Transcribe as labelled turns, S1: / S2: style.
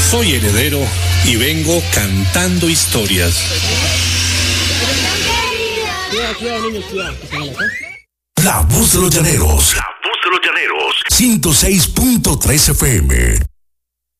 S1: Soy heredero y vengo cantando historias.
S2: La voz de los llaneros. La voz de los llaneros. 106.3 FM.